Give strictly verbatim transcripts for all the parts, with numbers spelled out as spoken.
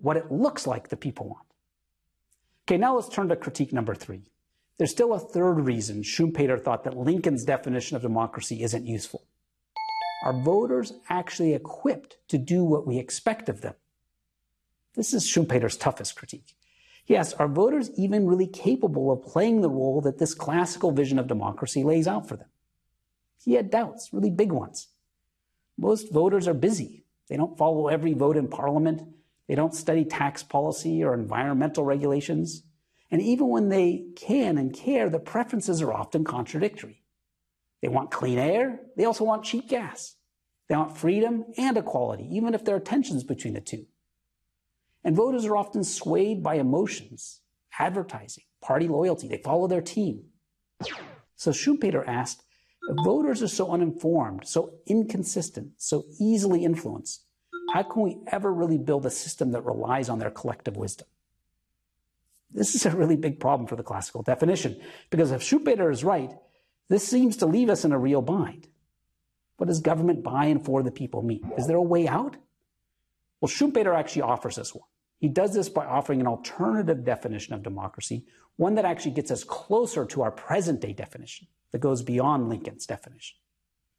what it looks like the people want. Okay, now let's turn to critique number three. There's still a third reason Schumpeter thought that Lincoln's definition of democracy isn't useful. Are voters actually equipped to do what we expect of them? This is Schumpeter's toughest critique. He asks, are voters even really capable of playing the role that this classical vision of democracy lays out for them? He had doubts, really big ones. Most voters are busy. They don't follow every vote in Parliament. They don't study tax policy or environmental regulations. And even when they can and care, the preferences are often contradictory. They want clean air. They also want cheap gas. They want freedom and equality, even if there are tensions between the two. And voters are often swayed by emotions, advertising, party loyalty. They follow their team. So Schumpeter asked, if voters are so uninformed, so inconsistent, so easily influenced, how can we ever really build a system that relies on their collective wisdom? This is a really big problem for the classical definition, because if Schumpeter is right, this seems to leave us in a real bind. What does government by and for the people mean? Is there a way out? Well, Schumpeter actually offers us one. He does this by offering an alternative definition of democracy, one that actually gets us closer to our present-day definition, that goes beyond Lincoln's definition.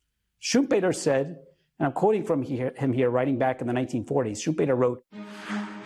Schumpeter said, and I'm quoting from him here, writing back in the nineteen forties, Schumpeter wrote,